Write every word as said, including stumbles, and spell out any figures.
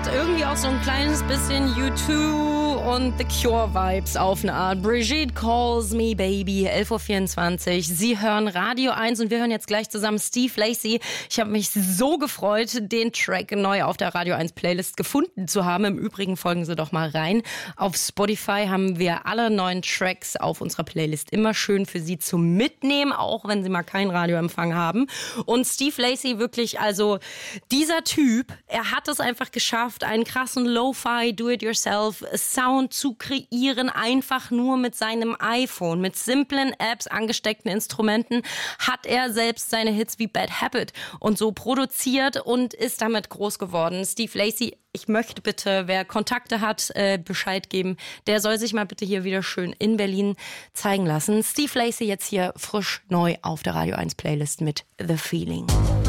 irgendwie auch so ein kleines bisschen U zwei und The Cure Vibes auf eine Art. Brigitte Calls Me Baby, elf Uhr vierundzwanzig. Sie hören Radio eins und wir hören jetzt gleich zusammen Steve Lacy. Ich habe mich so gefreut, den Track neu auf der Radio eins Playlist gefunden zu haben. Im Übrigen folgen Sie doch mal rein. Auf Spotify haben wir alle neuen Tracks auf unserer Playlist immer schön für Sie zum Mitnehmen, auch wenn Sie mal keinen Radioempfang haben. Und Steve Lacy wirklich, also dieser Typ, er hat es einfach geschafft, einen krassen Lo-Fi, Do-it-yourself-Sound zu kreieren, einfach nur mit seinem iPhone. Mit simplen Apps, angesteckten Instrumenten hat er selbst seine Hits wie Bad Habit und so produziert und ist damit groß geworden. Steve Lacy, ich möchte bitte, wer Kontakte hat, äh, Bescheid geben. Der soll sich mal bitte hier wieder schön in Berlin zeigen lassen. Steve Lacy jetzt hier frisch neu auf der Radio eins Playlist mit The Feeling.